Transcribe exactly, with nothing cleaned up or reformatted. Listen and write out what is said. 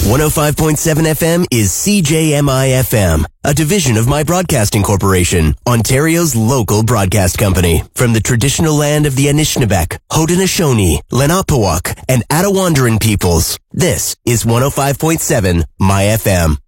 one oh five point seven F M is C J M I F M, a division of My Broadcasting Corporation, Ontario's local broadcast company. From the traditional land of the Anishinaabeg, Haudenosaunee, Lenapehouk, and Attawandaron peoples, this is one oh five point seven My F M.